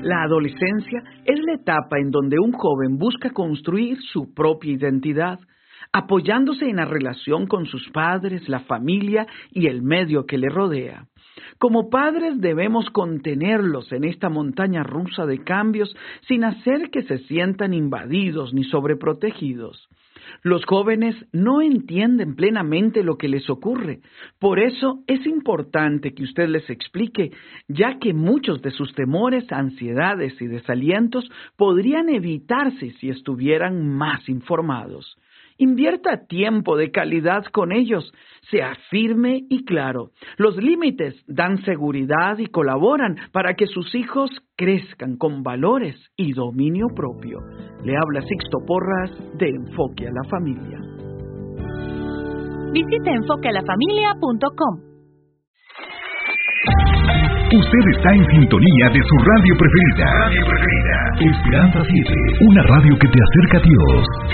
La adolescencia es la etapa en donde un joven busca construir su propia identidad, apoyándose en la relación con sus padres, la familia y el medio que le rodea. Como padres debemos contenerlos en esta montaña rusa de cambios sin hacer que se sientan invadidos ni sobreprotegidos. Los jóvenes no entienden plenamente lo que les ocurre. Por eso es importante que usted les explique, ya que muchos de sus temores, ansiedades y desalientos podrían evitarse si estuvieran más informados. Invierta tiempo de calidad con ellos, sea firme y claro. Los límites dan seguridad y colaboran para que sus hijos crezcan con valores y dominio propio. Le habla Sixto Porras de Enfoque a la Familia. Visite enfoquealafamilia.com. Usted está en sintonía de su radio preferida. Esperanza 7, una radio que te acerca a Dios.